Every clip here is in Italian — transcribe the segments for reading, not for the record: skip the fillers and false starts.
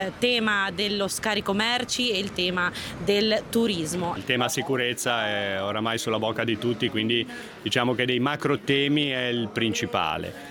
Tema dello scarico merci e il tema del turismo. Il tema sicurezza è oramai sulla bocca di tutti, quindi diciamo che dei macro temi è il principale.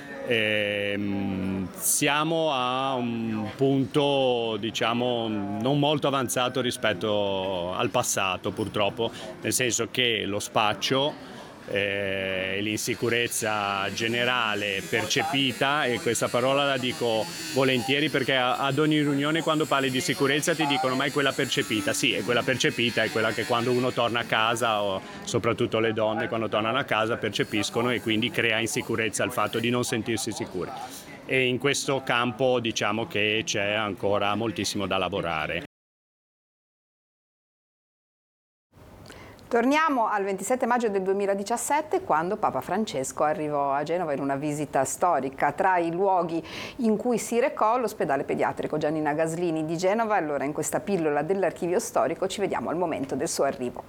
Siamo a un punto diciamo non molto avanzato rispetto al passato, purtroppo, nel senso che lo spaccio l'insicurezza generale percepita, e questa parola la dico volentieri perché ad ogni riunione quando parli di sicurezza ti dicono ma è quella percepita. Sì, è quella percepita, è quella che quando uno torna a casa, o soprattutto le donne quando tornano a casa percepiscono, e quindi crea insicurezza il fatto di non sentirsi sicuri, e in questo campo diciamo che c'è ancora moltissimo da lavorare. Torniamo al 27 maggio del 2017, quando Papa Francesco arrivò a Genova in una visita storica. Tra i luoghi in cui si recò l'ospedale pediatrico Giannina Gaslini di Genova. Allora, in questa pillola dell'archivio storico ci vediamo al momento del suo arrivo.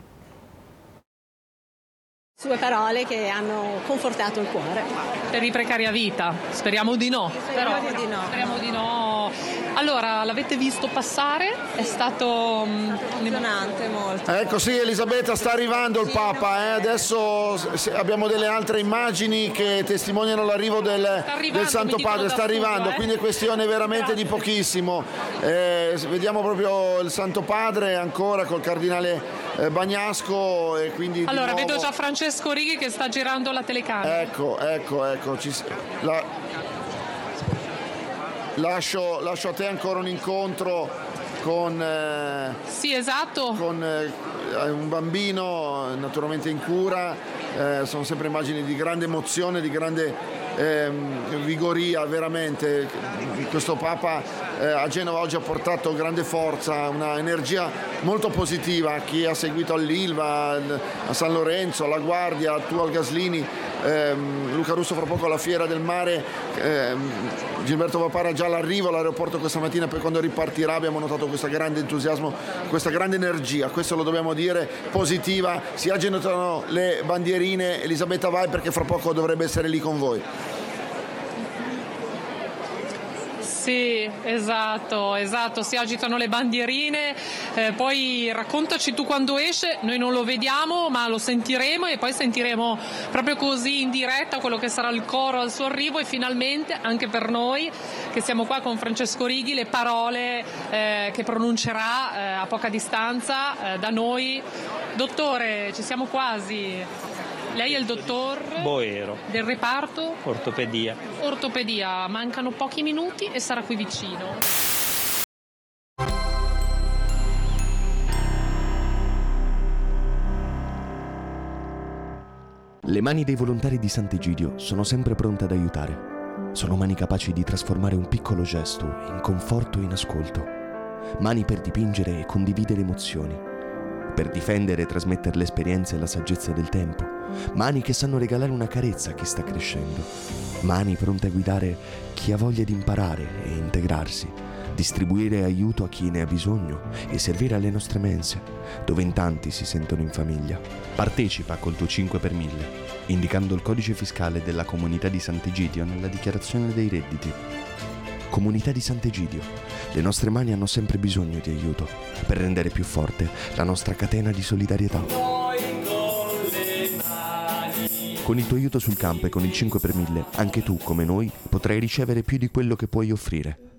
Sue parole che hanno confortato il cuore. Per i precari a vita? Speriamo di no. Speriamo di no. Allora, l'avete visto passare? È stato emozionante molto. Ecco, sì, Elisabetta, sta arrivando il Papa. Adesso abbiamo delle altre immagini che testimoniano l'arrivo del Santo Padre. Sta arrivando, quindi è questione veramente di pochissimo. Vediamo proprio il Santo Padre ancora col cardinale Bagnasco, e quindi allora vedo già Francesco Righi che sta girando la telecamera. Ecco. Lascio a te ancora un incontro con sì, esatto, con un bambino naturalmente in cura. Sono sempre immagini di grande emozione, di grande vigoria, veramente. Questo Papa a Genova oggi ha portato grande forza, una energia molto positiva. Chi ha seguito all'Ilva, a San Lorenzo, alla Guardia, tu al Gaslini, Luca Russo fra poco alla Fiera del Mare, Gilberto Papara già all'arrivo all'aeroporto questa mattina. Poi quando ripartirà abbiamo notato questo grande entusiasmo, questa grande energia, questo lo dobbiamo dire, positiva. Si agitano le bandierine. Elisabetta, vai, perché fra poco dovrebbe essere lì con voi. Sì, esatto, si agitano le bandierine, poi raccontaci tu quando esce, noi non lo vediamo ma lo sentiremo, e poi sentiremo proprio così in diretta quello che sarà il coro al suo arrivo, e finalmente anche per noi che siamo qua con Francesco Righi le parole che pronuncerà a poca distanza da noi. Dottore, ci siamo quasi. Lei è il dottor Boero, del reparto ortopedia. Mancano pochi minuti e sarà qui vicino. Le mani dei volontari di Sant'Egidio sono sempre pronte ad aiutare. Sono mani capaci di trasformare un piccolo gesto in conforto e in ascolto. Mani per dipingere e condividere emozioni, per difendere e trasmettere l'esperienza e la saggezza del tempo. Mani che sanno regalare una carezza a chi sta crescendo. Mani pronte a guidare chi ha voglia di imparare e integrarsi, distribuire aiuto a chi ne ha bisogno e servire alle nostre mense, dove in tanti si sentono in famiglia. Partecipa col tuo 5 per 1000, indicando il codice fiscale della comunità di Sant'Egidio nella dichiarazione dei redditi. Comunità di Sant'Egidio, le nostre mani hanno sempre bisogno di aiuto per rendere più forte la nostra catena di solidarietà. Con il tuo aiuto sul campo e con il 5 per 1000, anche tu, come noi, potrai ricevere più di quello che puoi offrire.